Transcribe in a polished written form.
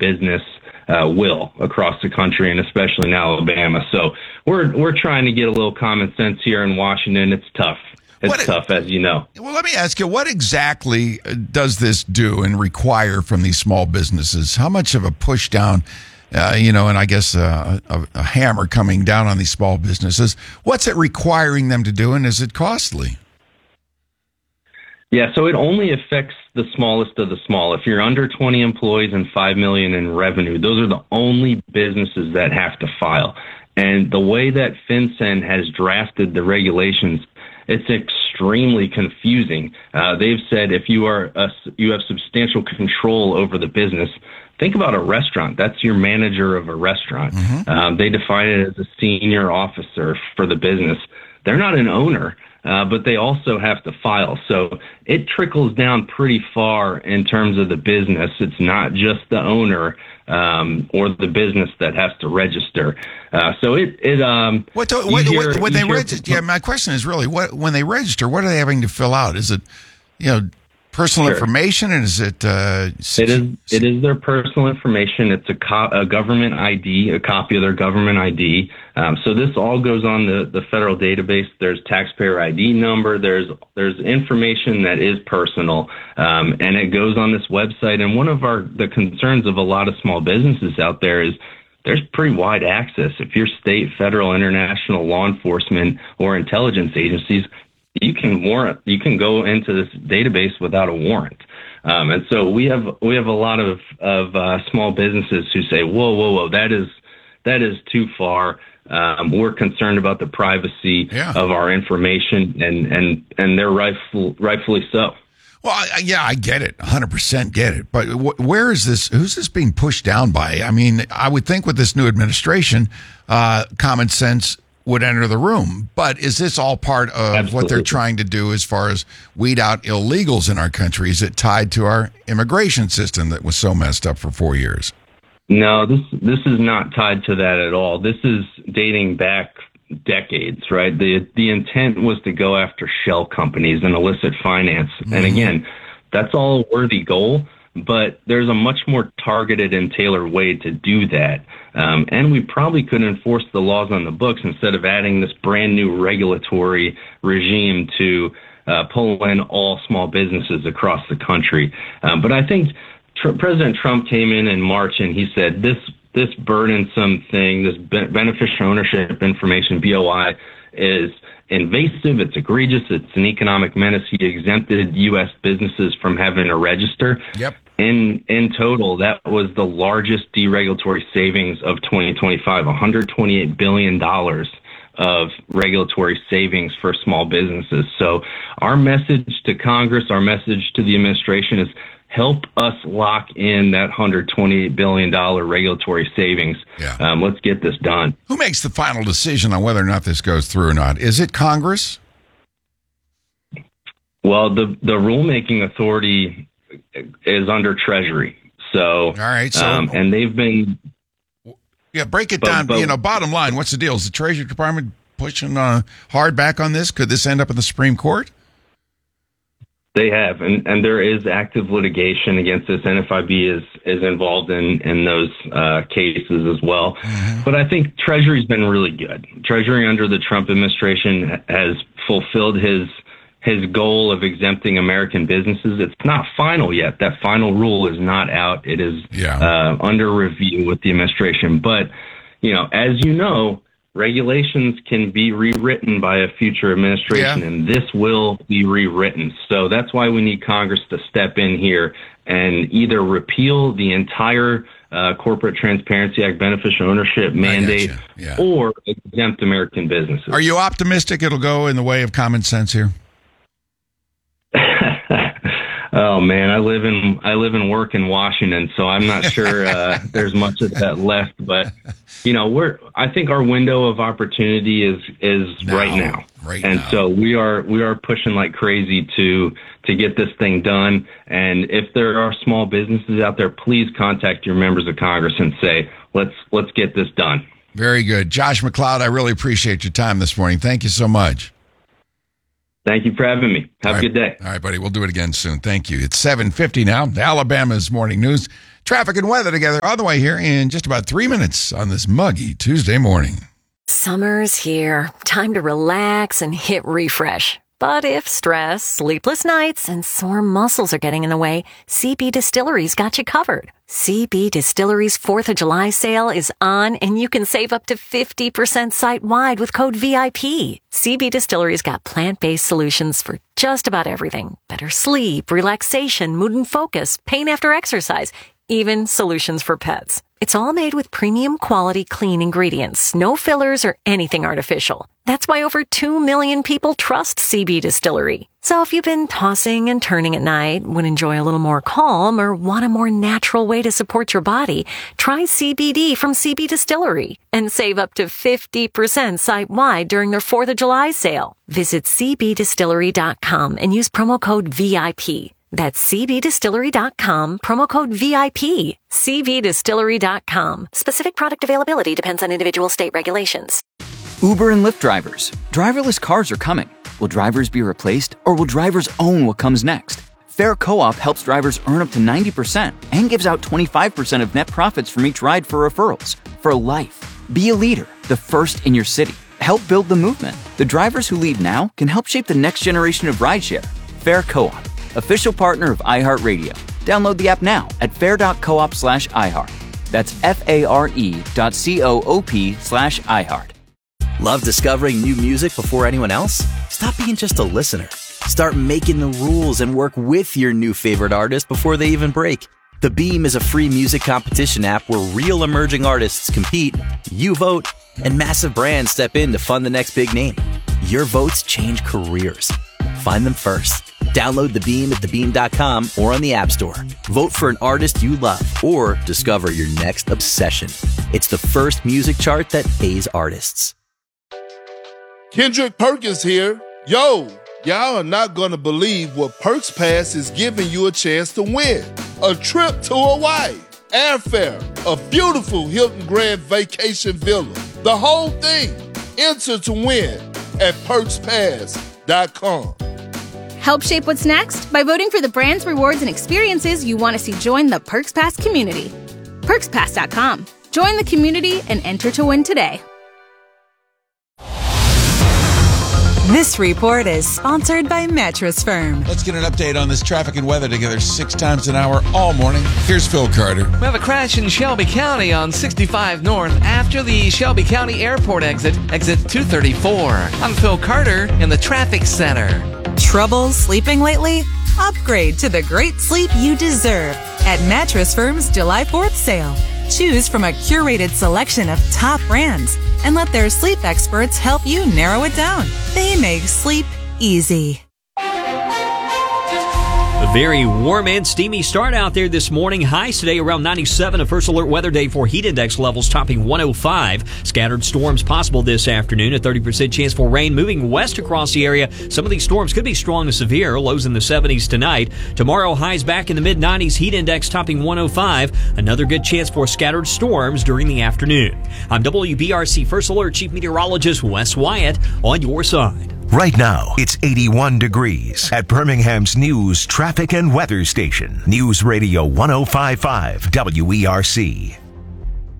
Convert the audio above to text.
business will across the country, and especially in Alabama. So we're trying to get a little common sense here in Washington. It's tough. It's tough, as you know. Well, let me ask you, what exactly does this do and require from these small businesses? How much of a push down, and I guess a hammer coming down on these small businesses? What's it requiring them to do, and is it costly? Yeah, so it only affects the smallest of the small. If you're under 20 employees and $5 million in revenue, those are the only businesses that have to file. And the way that FinCEN has drafted the regulations, it's extremely confusing. They've said if you have substantial control over the business, think about a restaurant. That's your manager of a restaurant. Mm-hmm. They define it as a senior officer for the business. They're not an owner, but they also have to file. So it trickles down pretty far in terms of the business. It's not just the owner or the business that has to register. My question is really, when they register, what are they having to fill out? Is it, personal information, and is it? It is their personal information. It's a government ID, a copy of their government ID. So this all goes on the federal database. There's taxpayer ID number. There's information that is personal, and it goes on this website. And one of the concerns of a lot of small businesses out there is there's pretty wide access. If you're state, federal, international, law enforcement, or intelligence agencies, you can go into this database without a warrant. And so we have a lot of small businesses who say, whoa, that is too far. We're concerned about the privacy of our information, and they're rightfully so. Well, I get it, 100% get it. But where is this? Who's this being pushed down by? I mean, I would think with this new administration, common sense would enter the room. But is this all part of Absolutely. What they're trying to do as far as weed out illegals in our country? Is it tied to our immigration system that was so messed up for 4 years? No, this is not tied to that at all. This is dating back decades, right? The intent was to go after shell companies and illicit finance. Mm-hmm. And again, that's all a worthy goal, but there's a much more targeted and tailored way to do that. And we probably could enforce the laws on the books instead of adding this brand new regulatory regime to pull in all small businesses across the country. But I think President Trump came in March and he said this burdensome thing, this beneficial ownership information, BOI, is invasive, it's egregious, it's an economic menace. He exempted U.S. businesses from having to register. Yep. In total, that was the largest deregulatory savings of 2025, $128 billion of regulatory savings for small businesses. So our message to Congress, our message to the administration is help us lock in that $128 billion regulatory savings. Yeah. Let's get this done. Who makes the final decision on whether or not this goes through or not? Is it Congress? Well, the rulemaking authority is under Treasury. So, all right. So, and they've been... Yeah, break it down. Bottom line, what's the deal? Is the Treasury Department pushing hard back on this? Could this end up in the Supreme Court? They have, and there is active litigation against this. NFIB is involved in those cases as well. Mm-hmm. But I think Treasury's been really good. Treasury under the Trump administration has fulfilled his goal of exempting American businesses. It's not final yet. That final rule is not out. It is under review with the administration. But, as you know, regulations can be rewritten by a future administration, and this will be rewritten. So that's why we need Congress to step in here and either repeal the entire Corporate Transparency Act beneficial ownership mandate or exempt American businesses. Are you optimistic it'll go in the way of common sense here? Oh man, I live and work in Washington, so I'm not sure there's much of that left. But I think our window of opportunity is right now, so we are pushing like crazy to get this thing done. And if there are small businesses out there, please contact your members of Congress and say let's get this done. Very good, Josh McLeod. I really appreciate your time this morning. Thank you so much. Thank you for having me. Have a good day. All right, buddy. We'll do it again soon. Thank you. It's 7:50 now. Alabama's Morning News. Traffic and weather together all the way here in just about 3 minutes on this muggy Tuesday morning. Summer's here. Time to relax and hit refresh. But if stress, sleepless nights, and sore muscles are getting in the way, CB Distillery's got you covered. CB Distillery's 4th of July sale is on, and you can save up to 50% site-wide with code VIP. CB Distillery's got plant-based solutions for just about everything. Better sleep, relaxation, mood and focus, pain after exercise, even solutions for pets. It's all made with premium quality clean ingredients, no fillers or anything artificial. That's why over 2 million people trust CB Distillery. So if you've been tossing and turning at night, would enjoy a little more calm, or want a more natural way to support your body, try CBD from CB Distillery and save up to 50% site-wide during their 4th of July sale. Visit cbdistillery.com and use promo code VIP. That's cbdistillery.com, promo code VIP. cbdistillery.com. Specific product availability depends on individual state regulations. Uber and Lyft drivers. Driverless cars are coming. Will drivers be replaced, or will drivers own what comes next? Fair Co-op helps drivers earn up to 90% and gives out 25% of net profits from each ride for referrals. For life. Be a leader, the first in your city. Help build the movement. The drivers who lead now can help shape the next generation of rideshare. Fair Co-op. Official partner of iHeartRadio. Download the app now at fair.coop/iHeart. That's FARE.coop/iHeart. Love discovering new music before anyone else? Stop being just a listener. Start making the rules and work with your new favorite artist before they even break. The Beam is a free music competition app where real emerging artists compete, you vote, and massive brands step in to fund the next big name. Your votes change careers. Find them first. Download The Beam at thebeam.com or on the App Store. Vote for an artist you love or discover your next obsession. It's the first music chart that pays artists. Kendrick Perkins here. Yo, y'all are not going to believe what Perks Pass is giving you a chance to win. A trip to Hawaii, airfare, a beautiful Hilton Grand Vacation Villa. The whole thing. Enter to win at PerksPass.com. Help shape what's next by voting for the brands, rewards, and experiences you want to see join the Perks Pass community. PerksPass.com. Join the community and enter to win today. This report is sponsored by Mattress Firm. Let's get an update on this traffic and weather together 6 times an hour all morning. Here's Phil Carter. We have a crash in Shelby County on 65 North after the Shelby County Airport exit 234. I'm Phil Carter in the traffic center. Trouble sleeping lately? Upgrade to the great sleep you deserve at Mattress Firm's July 4th sale. Choose from a curated selection of top brands and let their sleep experts help you narrow it down. They make sleep easy. A very warm and steamy start out there this morning. Highs today around 97. A first alert weather day for heat index levels topping 105. Scattered storms possible this afternoon. A 30% chance for rain moving west across the area. Some of these storms could be strong to severe. Lows in the 70s tonight. Tomorrow, highs back in the mid-90s. Heat index topping 105. Another good chance for scattered storms during the afternoon. I'm WBRC First Alert Chief Meteorologist Wes Wyatt on your side. Right now, it's 81 degrees at Birmingham's News Traffic and Weather Station. News Radio 105.5 WERC.